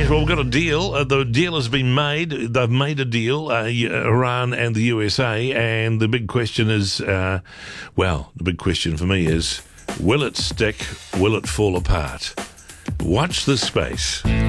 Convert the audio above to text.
Yes, well, we've got a deal. The deal has been made. They've made a deal, Iran and the USA, and the big question is, the big question for me is, will it stick? Will it fall apart? Watch this space.